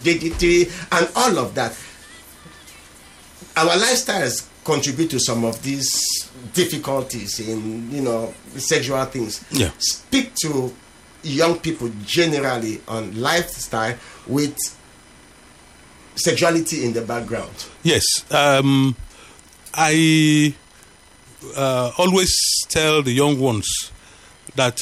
DDT, and all of that. Our lifestyles contribute to some of these difficulties in, sexual things. Yeah. Speak to young people generally on lifestyle with sexuality in the background. Yes. I always tell the young ones that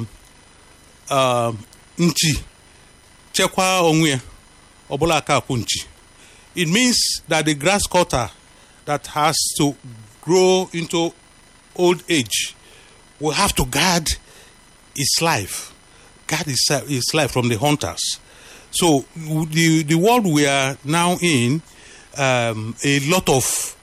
nchi chekwa onwe obola aka kunchi. It means that the grass cutter that has to grow into old age will have to guard his life from the hunters. So the world we are now in, a lot of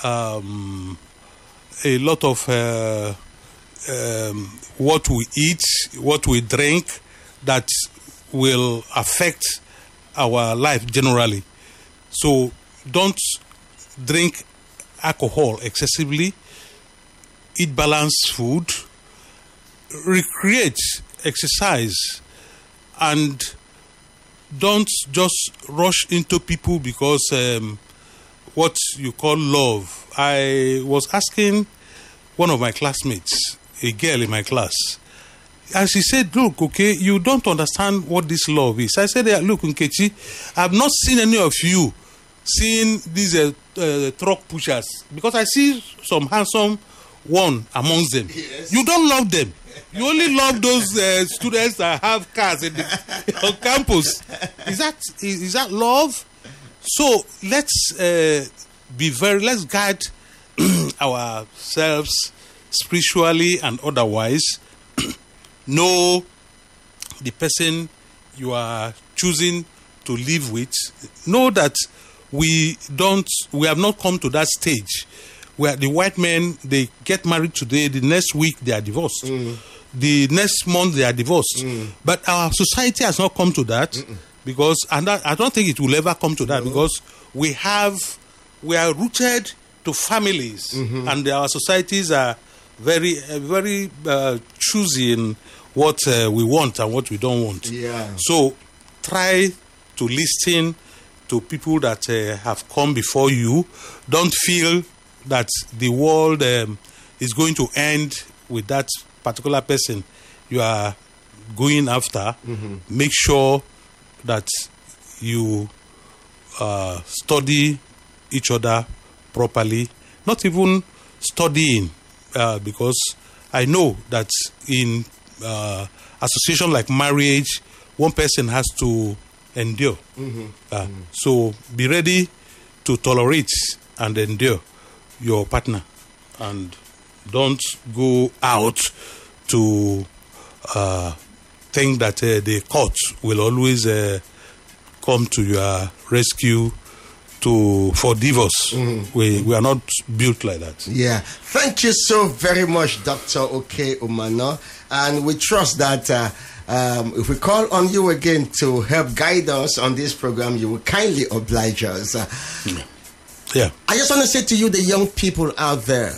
what we eat, what we drink, that will affect our life generally. So don't drink alcohol excessively, eat balanced food, recreate, exercise, and don't just rush into people because what you call love. I was asking one of my classmates, a girl in my class, and she said, look, okay, you don't understand what this love is. I said, look, Nkechi, I've not seen any of you seeing these truck pushers, because I see some handsome one amongst them. Yes. You don't love them. You only love those students that have cars on campus. Is that love? So let's let's guide ourselves spiritually and otherwise. Know the person you are choosing to live with. Know that we have not come to that stage where the white men, they get married today, the next week they are divorced. The next month they are divorced. But our society has not come to that because, and I don't think it will ever come to that, because we are rooted to families, and our societies are very, very choosy in what we want and what we don't want. Yeah. So try to listen to people that have come before you. Don't feel that the world is going to end with that particular person you are going after. Make sure that you study each other properly. Not even studying, because I know that in association like marriage, one person has to endure. So be ready to tolerate and endure your partner, and don't go out to think that the court will always come to your rescue for divorce. We are not built like that. Yeah. Thank you so very much, Dr. Oke Umano. And we trust that if we call on you again to help guide us on this program, you will kindly oblige us. Yeah. I just want to say to you, the young people out there,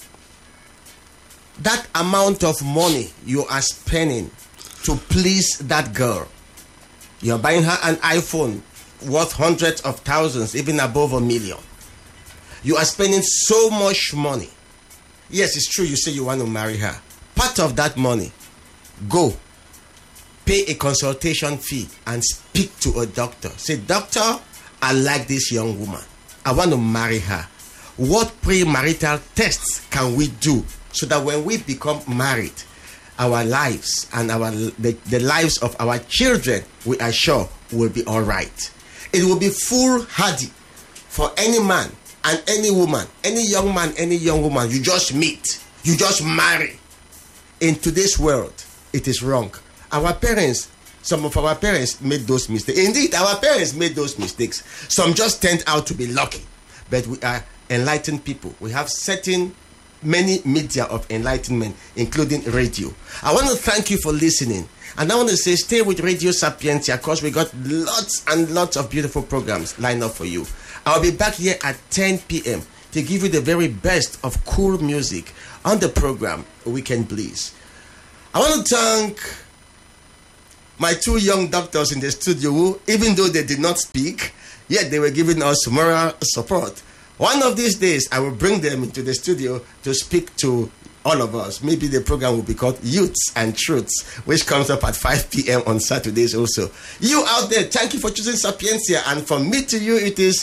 that amount of money you are spending to please that girl, you're buying her an iPhone worth hundreds of thousands, even above $1 million. You are spending so much money. Yes, it's true, you say you want to marry her. Part of that money, go pay a consultation fee and speak to a doctor. Say, doctor, I like this young woman. I want to marry her. What premarital tests can we do so that when we become married, our lives and the lives of our children, we are sure, will be all right? It will be foolhardy for any man and any woman, any young man, any young woman you just meet, you just marry. In today's world, it is wrong. Our parents, some of our parents made those mistakes. Indeed, our parents made those mistakes. Some just turned out to be lucky. But we are enlightened people. We have many media of enlightenment, including radio. I want to thank you for listening. And I want to say, stay with Radio Sapientia, because we got lots and lots of beautiful programs lined up for you. I'll be back here at 10 p.m. to give you the very best of cool music on the program Weekend Bliss. I want to thank my two young doctors in the studio who, even though they did not speak, yet they were giving us moral support. One of these days, I will bring them into the studio to speak to all of us. Maybe the program will be called Youths and Truths, which comes up at 5 p.m. on Saturdays also. You out there, thank you for choosing Sapientia. And from me to you, it is